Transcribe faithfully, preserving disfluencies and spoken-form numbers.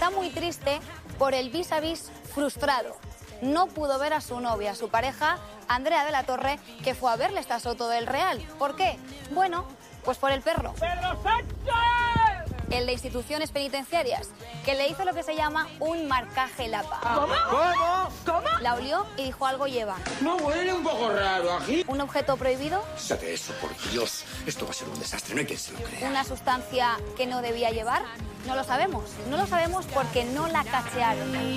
está muy triste por el vis a vis frustrado. No pudo ver a su novia, a su pareja, Andrea de la Torre, que fue a verle esta Soto del Real. ¿Por qué? Bueno, pues por el perro. ¡Pedro Sánchez! El de instituciones penitenciarias, que le hizo lo que se llama un marcaje lapa. ¿Cómo? ¿Cómo? ¿Cómo? La olió y dijo algo lleva. No huele un poco raro aquí. ¿Un objeto prohibido? Sabe eso, por Dios. Esto va a ser un desastre, no hay quien se lo crea. ¿Una sustancia que no debía llevar? No lo sabemos. No lo sabemos porque no la cachearon.